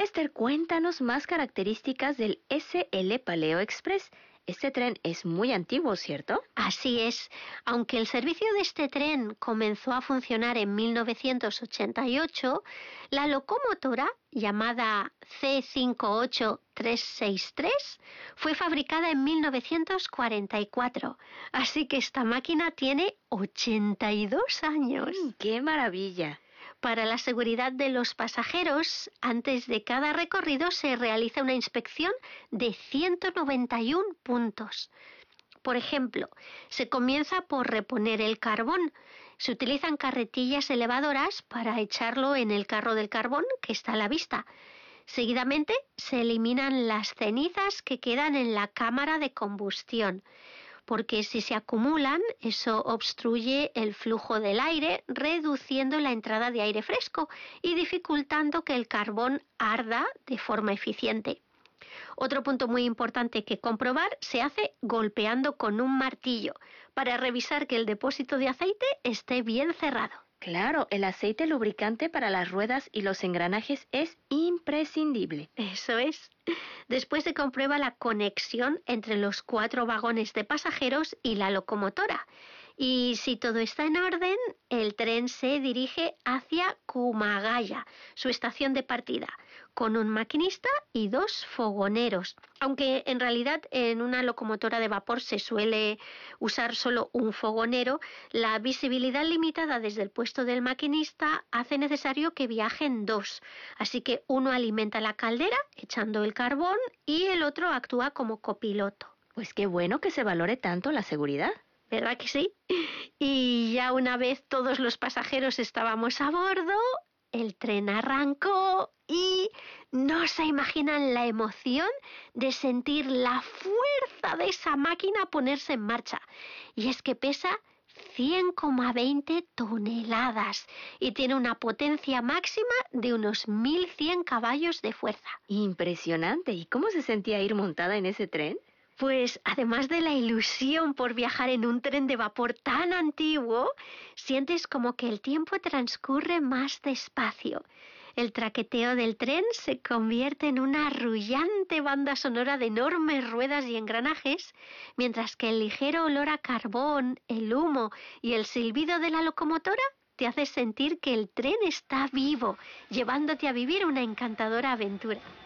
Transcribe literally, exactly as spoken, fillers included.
Esther, cuéntanos más características del S L Paleo Express. Este tren es muy antiguo, ¿cierto? Así es. Aunque el servicio de este tren comenzó a funcionar en mil novecientos ochenta y ocho, la locomotora, llamada C cinco ocho tres seis tres, fue fabricada en mil novecientos cuarenta y cuatro. Así que esta máquina tiene ochenta y dos años. Mm, ¡Qué maravilla! Para la seguridad de los pasajeros, antes de cada recorrido se realiza una inspección de ciento noventa y uno puntos. Por ejemplo, se comienza por reponer el carbón. Se utilizan carretillas elevadoras para echarlo en el carro del carbón que está a la vista. Seguidamente se eliminan las cenizas que quedan en la cámara de combustión, porque si se acumulan, eso obstruye el flujo del aire, reduciendo la entrada de aire fresco y dificultando que el carbón arda de forma eficiente. Otro punto muy importante que comprobar se hace golpeando con un martillo para revisar que el depósito de aceite esté bien cerrado. Claro, el aceite lubricante para las ruedas y los engranajes es imprescindible. Eso es. Después se comprueba la conexión entre los cuatro vagones de pasajeros y la locomotora. Y si todo está en orden, el tren se dirige hacia Kumagaya, su estación de partida, con un maquinista y dos fogoneros. Aunque en realidad en una locomotora de vapor se suele usar solo un fogonero, la visibilidad limitada desde el puesto del maquinista hace necesario que viajen dos. Así que uno alimenta la caldera echando el carbón y el otro actúa como copiloto. Pues qué bueno que se valore tanto la seguridad. ¿Verdad que sí? Y ya una vez todos los pasajeros estábamos a bordo, el tren arrancó y no se imaginan la emoción de sentir la fuerza de esa máquina ponerse en marcha. Y es que pesa cien coma veinte toneladas y tiene una potencia máxima de unos mil cien caballos de fuerza. Impresionante. ¿Y cómo se sentía ir montada en ese tren? Pues además de la ilusión por viajar en un tren de vapor tan antiguo, sientes como que el tiempo transcurre más despacio. El traqueteo del tren se convierte en una arrullante banda sonora de enormes ruedas y engranajes, mientras que el ligero olor a carbón, el humo y el silbido de la locomotora te hace sentir que el tren está vivo, llevándote a vivir una encantadora aventura.